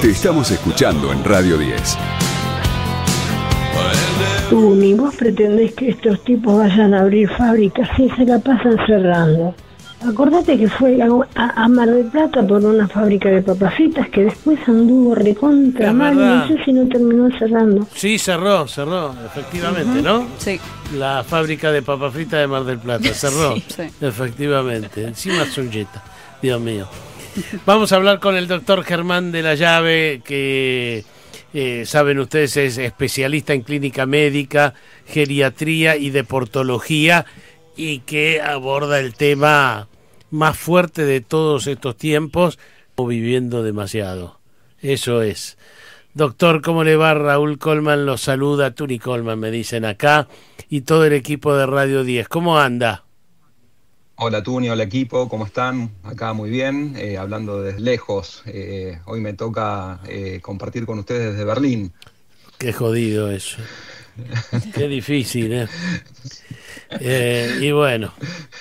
Te estamos escuchando en Radio 10. Ni vos pretendés que estos tipos vayan a abrir fábricas, si se la pasan cerrando. Acordate que fue a Mar del Plata por una fábrica de papas fritas que después anduvo recontra mal, no sé si no terminó cerrando. Sí, cerró, efectivamente, ¿no? Sí. La fábrica de papas fritas de Mar del Plata cerró, Sí. Efectivamente. Encima Zulleta, Dios mío. Vamos a hablar con el doctor Germán de la Llave, que saben ustedes es especialista en clínica médica, geriatría y deportología, y que aborda el tema más fuerte de todos estos tiempos, viviendo demasiado. Eso es. Doctor, ¿cómo le va? Raúl Colman los saluda, Tuni Colman me dicen acá, y todo el equipo de Radio 10. ¿Cómo anda? Hola Tuni, hola equipo, ¿cómo están? Acá muy bien, hablando desde lejos. Hoy me toca compartir con ustedes desde Berlín. Qué jodido eso. Qué difícil, y bueno.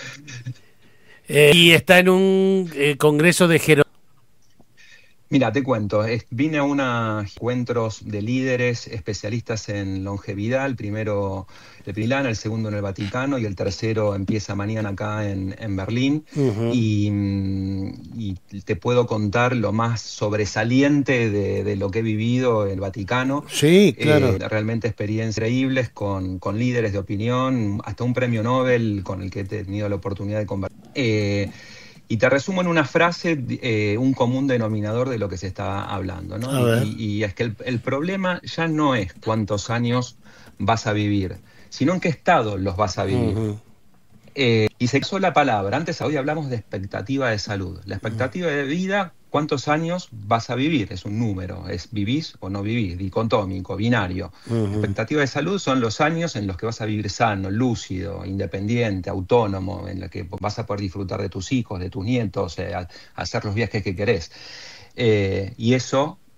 Y está en un congreso de gerontología. Mira, te cuento, vine a unos encuentros de líderes especialistas en longevidad, el primero de Milán, el segundo en el Vaticano y el tercero empieza mañana acá en Berlín. Uh-huh. Y te puedo contar lo más sobresaliente de lo que he vivido en el Vaticano. Sí, claro. Realmente experiencias increíbles con líderes de opinión, hasta un premio Nobel con el que he tenido la oportunidad de conversar. Y te resumo en una frase un común denominador de lo que se está hablando, ¿no? Y es que el problema ya no es cuántos años vas a vivir, sino en qué estado los vas a vivir. Uh-huh. Y se usó la palabra, hoy hablamos de expectativa de salud. La expectativa de vida, ¿cuántos años vas a vivir? Es un número, es vivís o no vivís, dicotómico, binario. Uh-huh. Expectativa de salud son los años en los que vas a vivir sano, lúcido, independiente, autónomo, en los que vas a poder disfrutar de tus hijos, de tus nietos, hacer los viajes que querés. Y eso